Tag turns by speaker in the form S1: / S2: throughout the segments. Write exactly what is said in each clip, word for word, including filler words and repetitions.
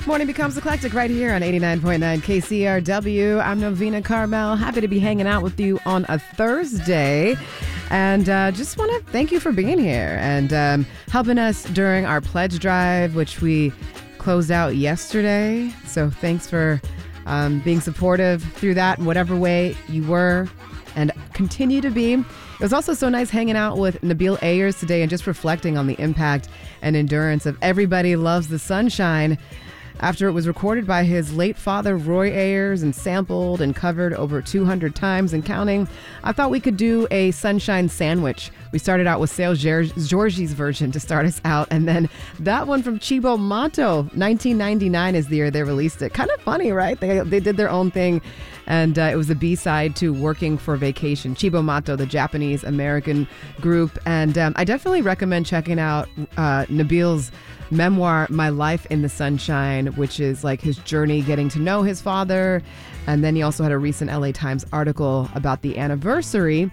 S1: Morning becomes eclectic right here on eighty-nine point nine K C R W. I'm Novena Carmel. Happy to be hanging out with you on a Thursday. And uh, just want to thank you for being here and um, helping us during our pledge drive, which we closed out yesterday. So thanks for um, being supportive through that in whatever way you were and continue to be. It was also so nice hanging out with Nabil Ayers today and just reflecting on the impact and endurance of Everybody Loves the Sunshine after it was recorded by his late father, Roy Ayers, and sampled and covered over two hundred times and counting. I thought we could do a Sunshine sandwich. We started out with Sale Georgie's version to start us out, and then that one from Cibo Matto. nineteen ninety-nine is the year they released it. Kind of funny, right? They they did their own thing, and uh, it was a B-side to Working for Vacation. Cibo Matto, the Japanese-American group, and um, I definitely recommend checking out uh, Nabil's memoir, My Life in the Sunshine, which is like his journey getting to know his father. And then he also had a recent L A Times article about the anniversary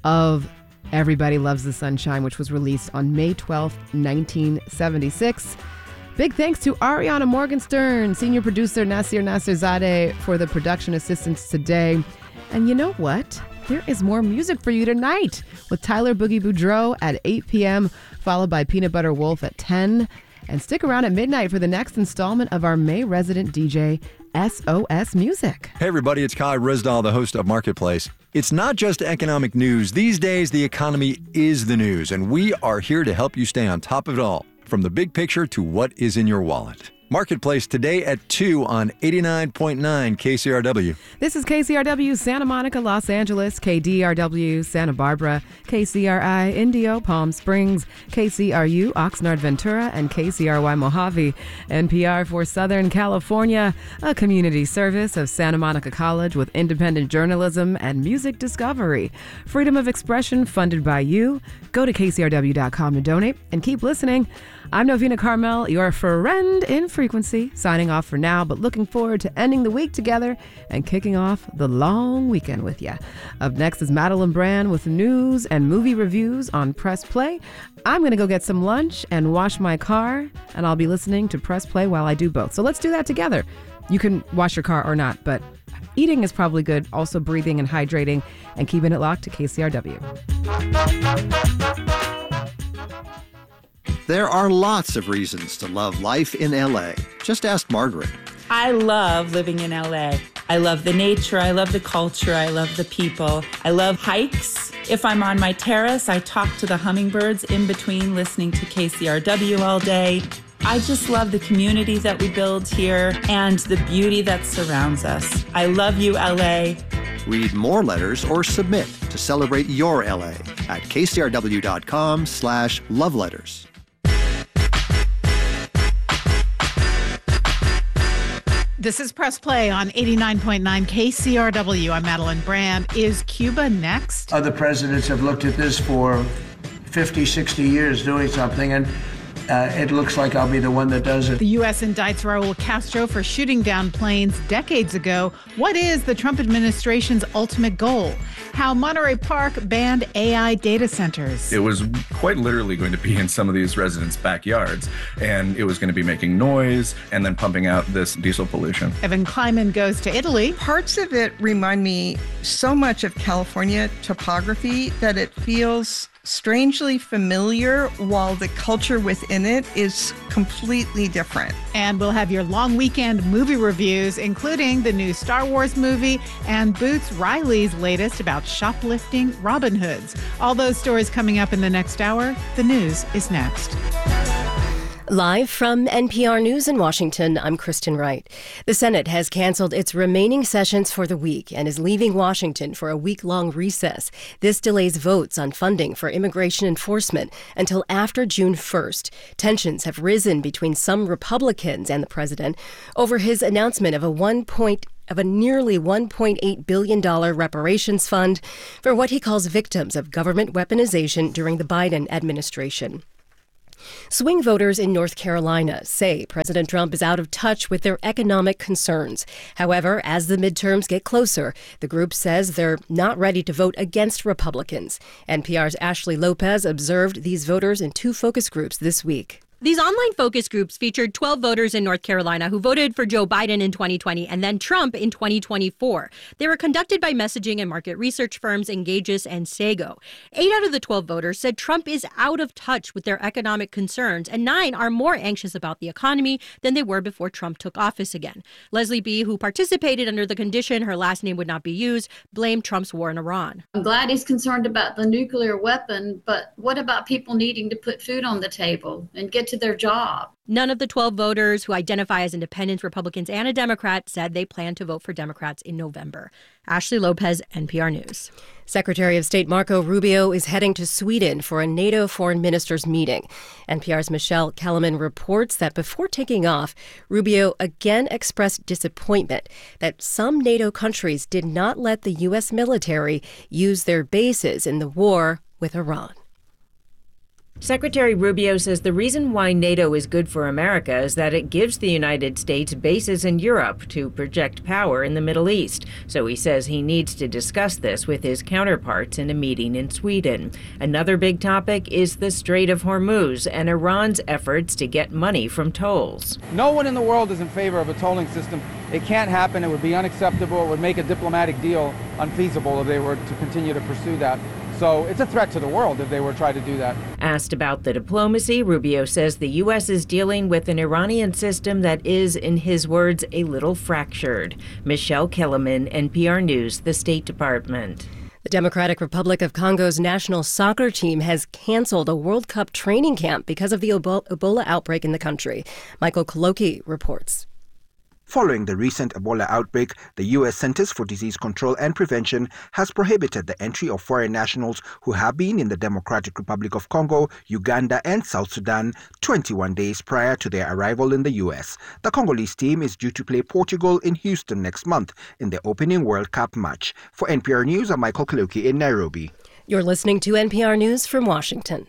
S1: of Everybody Loves the Sunshine, which was released on May twelfth, nineteen seventy-six. Big thanks to Ariana Morgenstern, senior producer Nasir Nasirzadeh for the production assistance today. And you know what? There is more music for you tonight with Tyler Boogie Boudreaux at eight p.m., followed by Peanut Butter Wolf at ten. And stick around at midnight for the next installment of our May resident D J, S O S Music.
S2: Hey everybody, it's Kai Rizdal, the host of Marketplace. It's not just economic news. These days, the economy is the news, and we are here to help you stay on top of it all, from the big picture to what is in your wallet. Marketplace today at two on eighty-nine point nine K C R W.
S1: This is K C R W Santa Monica, Los Angeles, K D R W Santa Barbara, K C R I Indio, Palm Springs, K C R U Oxnard Ventura, and K C R Y Mojave. N P R for Southern California, a community service of Santa Monica College with independent journalism and music discovery. Freedom of expression funded by you. Go to K C R W dot com to donate and keep listening. I'm Novena Carmel, your friend in frequency, signing off for now, but looking forward to ending the week together and kicking off the long weekend with you. Up next is Madeline Brand with news and movie reviews on Press Play. I'm going to go get some lunch and wash my car, and I'll be listening to Press Play while I do both. So let's do that together. You can wash your car or not, but eating is probably good. Also breathing and hydrating and keeping it locked to K C R W.
S3: There are lots of reasons to love life in L A. Just ask Margaret.
S4: I love living in L A. I love the nature, I love the culture, I love the people. I love hikes. If I'm on my terrace, I talk to the hummingbirds in between listening to K C R W all day. I just love the community that we build here and the beauty that surrounds us. I love you, L A.
S3: Read more letters or submit to celebrate your L A at K C R W dot com slash love letters.
S5: This is Press Play on eighty-nine point nine K C R W. I'm Madeline Brand. Is Cuba next?
S6: Other presidents have looked at this for fifty, sixty years doing something, and uh, it looks like I'll be the one that does it.
S5: The U S indicts Raul Castro for shooting down planes decades ago. What is the Trump administration's ultimate goal? How Monterey Park banned A I data centers.
S7: It was quite literally going to be in some of these residents' backyards, and it was going to be making noise and then pumping out this diesel pollution.
S5: Evan Kleiman goes to Italy.
S8: Parts of it remind me so much of California topography that it feels strangely familiar, while the culture within it is completely different.
S5: And we'll have your long weekend movie reviews, including the new Star Wars movie and Boots Riley's latest about shoplifting Robin Hoods. All those stories coming up in the next hour. The news is next.
S9: Live from N P R News in Washington, I'm Kristen Wright. The Senate has canceled its remaining sessions for the week and is leaving Washington for a week-long recess. This delays votes on funding for immigration enforcement until after June first. Tensions have risen between some Republicans and the president over his announcement of a one point of a nearly one point eight billion dollars reparations fund for what he calls victims of government weaponization during the Biden administration. Swing voters in North Carolina say President Trump is out of touch with their economic concerns. However, as the midterms get closer, the group says they're not ready to vote against Republicans. N P R's Ashley Lopez observed these voters in two focus groups this week.
S10: These online focus groups featured twelve voters in North Carolina who voted for Joe Biden in twenty twenty and then Trump in twenty twenty-four. They were conducted by messaging and market research firms Engages and Sago. Eight out of the twelve voters said Trump is out of touch with their economic concerns, and nine are more anxious about the economy than they were before Trump took office again. Leslie B., who participated under the condition her last name would not be used, blamed Trump's war in Iran.
S11: I'm glad he's concerned about the nuclear weapon, but what about people needing to put food on the table and get to their job?
S10: None of the twelve voters who identify as independents, Republicans, and a Democrat said they plan to vote for Democrats in November. Ashley Lopez, N P R News.
S9: Secretary of State Marco Rubio is heading to Sweden for a NATO foreign ministers meeting. N P R's Michelle Kellerman reports that before taking off, Rubio again expressed disappointment that some NATO countries did not let the U S military use their bases in the war with Iran.
S12: Secretary Rubio says the reason why NATO is good for America is that it gives the United States bases in Europe to project power in the Middle East. So he says he needs to discuss this with his counterparts in a meeting in Sweden. Another big topic is the Strait of Hormuz and Iran's efforts to get money from tolls.
S13: No one in the world is in favor of a tolling system. It can't happen. It would be unacceptable. It would make a diplomatic deal unfeasible if they were to continue to pursue that. So it's a threat to the world if they were trying to do that.
S12: Asked about the diplomacy, Rubio says the U S is dealing with an Iranian system that is, in his words, a little fractured. Michelle Kellerman, N P R News, the State Department.
S9: The Democratic Republic of Congo's national soccer team has canceled a World Cup training camp because of the Ebola outbreak in the country. Michael Koloki reports.
S14: Following the recent Ebola outbreak, the U S Centers for Disease Control and Prevention has prohibited the entry of foreign nationals who have been in the Democratic Republic of Congo, Uganda, and South Sudan twenty-one days prior to their arrival in the U S. The Congolese team is due to play Portugal in Houston next month in the opening World Cup match. For N P R News, I'm Michael Koloki in Nairobi.
S9: You're listening to N P R News from Washington.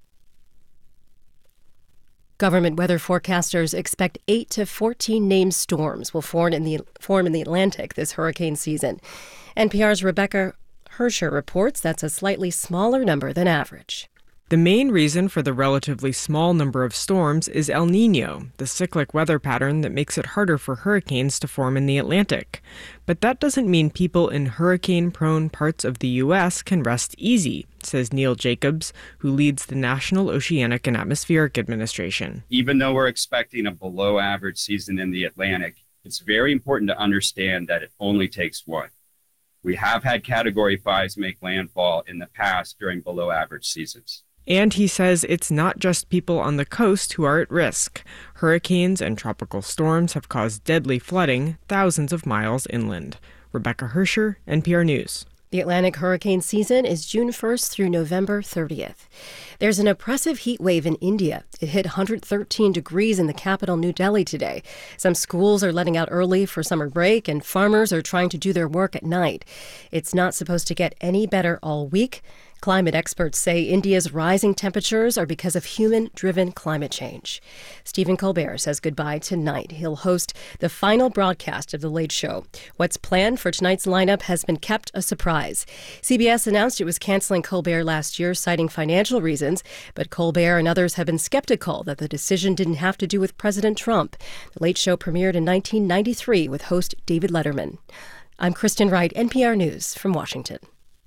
S9: Government weather forecasters expect eight to fourteen named storms will form in the form in the Atlantic this hurricane season. N P R's Rebecca Hersher reports that's a slightly smaller number than average.
S15: The main reason for the relatively small number of storms is El Niño, the cyclic weather pattern that makes it harder for hurricanes to form in the Atlantic. But that doesn't mean people in hurricane-prone parts of the U S can rest easy, says Neil Jacobs, who leads the National Oceanic and Atmospheric Administration.
S16: Even though we're expecting a below-average season in the Atlantic, it's very important to understand that it only takes one. We have had Category fives make landfall in the past during below-average seasons.
S15: And he says it's not just people on the coast who are at risk. Hurricanes and tropical storms have caused deadly flooding thousands of miles inland. Rebecca Hersher, N P R News.
S9: The Atlantic hurricane season is June first through November thirtieth. There's an oppressive heat wave in India. It hit one hundred thirteen degrees in the capital, New Delhi, today. Some schools are letting out early for summer break, and farmers are trying to do their work at night. It's not supposed to get any better all week. Climate experts say India's rising temperatures are because of human-driven climate change. Stephen Colbert says goodbye tonight. He'll host the final broadcast of The Late Show. What's planned for tonight's lineup has been kept a surprise. C B S announced it was canceling Colbert last year, citing financial reasons, but Colbert and others have been skeptical that the decision didn't have to do with President Trump. The Late Show premiered in nineteen ninety-three with host David Letterman. I'm Kristen Wright, N P R News from Washington.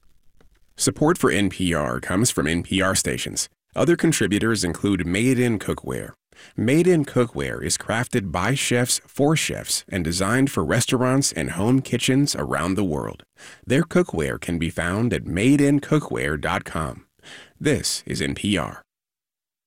S17: Support for N P R comes from N P R stations. Other contributors include Made in Cookware. Made in Cookware is crafted by chefs for chefs and designed for restaurants and home kitchens around the world. Their cookware can be found at made in cookware dot com. This is N P R.